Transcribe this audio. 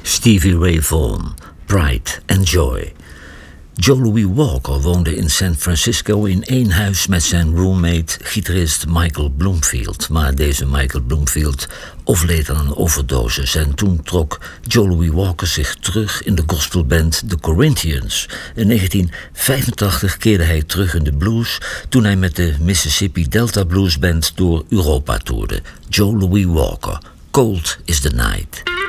Stevie Ray Vaughan, Pride and Joy. Joe Louis Walker woonde in San Francisco in één huis met zijn roommate, gitarist Michael Bloomfield. Maar deze Michael Bloomfield overleed aan een overdosis en toen trok Joe Louis Walker zich terug in de gospelband The Corinthians. In 1985 keerde hij terug in de blues toen hij met de Mississippi Delta Blues Band door Europa toerde. Joe Louis Walker, Cold is the Night.